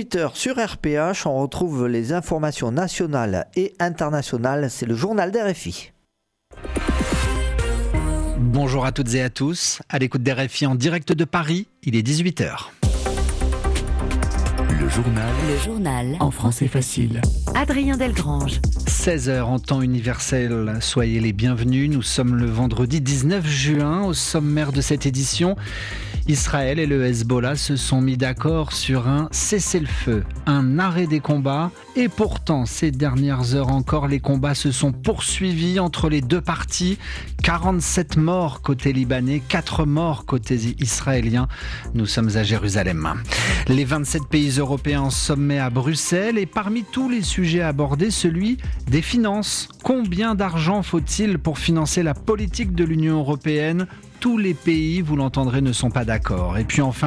18h sur RPH, on retrouve les informations nationales et internationales. C'est le journal d'RFI. Bonjour à toutes et à tous. À l'écoute d'RFI en direct de Paris, il est 18h. Le journal en français facile. Adrien Delgrange. 16h en temps universel, soyez les bienvenus. Nous sommes le vendredi 19 juin. Au sommaire de cette édition, Israël et le Hezbollah se sont mis d'accord sur un cessez-le-feu, un arrêt des combats. Et pourtant, ces dernières heures encore, les combats se sont poursuivis entre les deux parties. 47 morts côté libanais, 4 morts côté israélien. Nous sommes à Jérusalem. Les 27 pays européens en sommet à Bruxelles, et parmi tous les sujets abordés, celui des finances. Combien d'argent faut-il pour financer la politique de l'Union européenne ? Tous les pays, vous l'entendrez, ne sont pas d'accord. Et puis enfin,